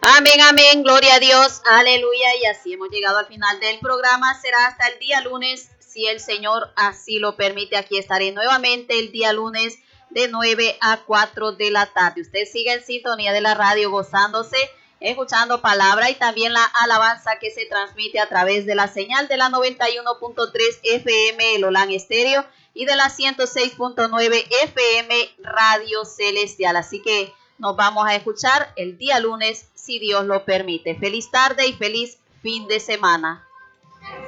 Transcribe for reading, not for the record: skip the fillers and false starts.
Amén, amén, gloria a Dios, aleluya. Y así hemos llegado al final del programa. Será hasta el día lunes, si el Señor así lo permite. Aquí estaré nuevamente el día lunes de 9 a 4 de la tarde. Usted sigue en sintonía de la radio, gozándose, escuchando palabra y también la alabanza que se transmite a través de la señal de la 91.3 FM, el Olan Estéreo, y de la 106.9 FM, Radio Celestial. Así que nos vamos a escuchar el día lunes, si Dios lo permite. Feliz tarde y feliz fin de semana.